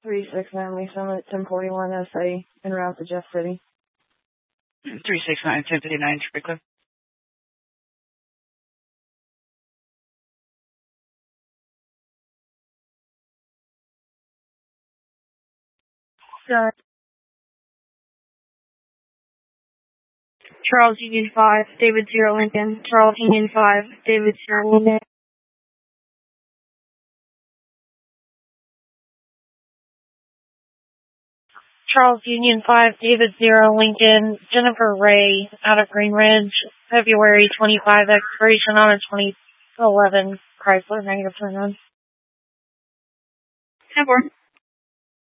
369 Lee Summit, 1041 SA, en route to Jeff City. 369, 1059, Trickler. Got Charles Union 5, David 0 Lincoln. Charles Union 5, David 0 Lincoln. Charles Union 5, David 0 Lincoln. Jennifer Ray out of Green Ridge, February 25, expiration on a 2011 Chrysler, negative turn on. 10-4.